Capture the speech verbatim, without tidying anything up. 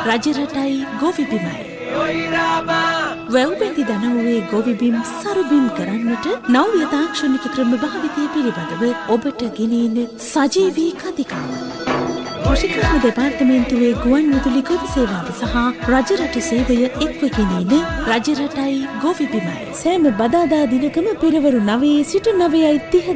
රජරටයි ගොවිබිමයි. වැව්බැඳි දනව්වේ ගොවිබිම් සරුබිම් කරන්නට නව්‍ය තාක්ෂණික ක්‍රම භාවිතය පිළිබඳව ඔබට ගෙනෙන සජීවී කතිකාව. කෘෂිකර්ම දෙපාර්තමේන්තුවේ ගුවන් විදුලි ගොවි සේවාව සහ රජරට සේවය එක්ව ගෙනෙන රජරටයි ගොවිබිමයි. සෑම බදාදා දිනකම පෙරවරු නවයේ සිට නවයයි තිහ